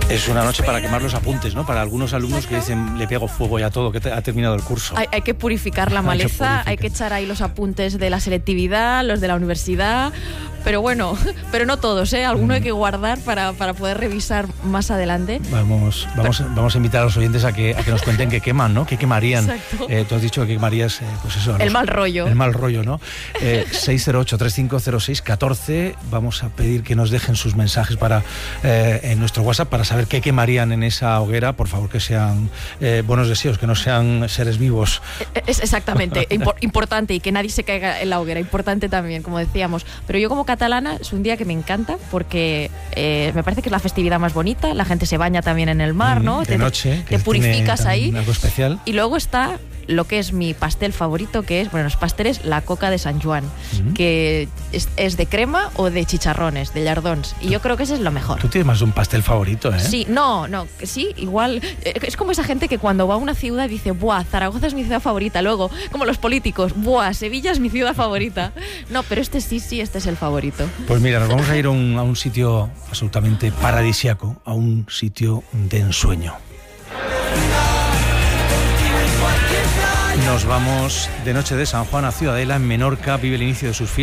Es una noche para quemar los apuntes, ¿no? Para algunos alumnos que dicen, le pego fuego ya todo, que ha terminado el curso. Hay que purificar la maleza, hay que echar ahí los apuntes de la selectividad, los de la universidad, pero bueno, pero no todos, ¿eh? Alguno hay que guardar para poder revisar más adelante. Vamos a invitar a los oyentes a que nos cuenten qué queman, ¿no? ¿Qué quemarían? Exacto. Tú has dicho que quemarías, pues eso. El mal rollo. El mal rollo, ¿no? 608-3506-14. Vamos a pedir que nos dejen sus mensajes en nuestro WhatsApp para saber qué quemarían en esa hoguera. Por favor, que sean buenos deseos, que no sean seres vivos. Es exactamente, importante, y que nadie se caiga en la hoguera, importante también, como decíamos. Pero yo como catalana es un día que me encanta porque me parece que es la festividad más bonita, la gente se baña también en el mar, ¿no? De noche. Te purificas ahí. Algo especial. Y luego está lo que es mi pastel favorito, que es, bueno, los pasteles, la coca de Sant Joan, que es de crema o de chicharrones, de llardons, y yo creo que ese es lo mejor. Tú tienes más de un pastel favorito, ¿eh? Sí, sí, igual, es como esa gente que cuando va a una ciudad dice, ¡buah, Zaragoza es mi ciudad favorita! Luego, como los políticos, ¡buah, Sevilla es mi ciudad favorita! No, pero este es el favorito. Pues mira, nos vamos a ir a un sitio absolutamente paradisiaco, a un sitio de ensueño. Nos vamos de noche de San Juan a Ciudadela, en Menorca. Vive el inicio de sus fiestas.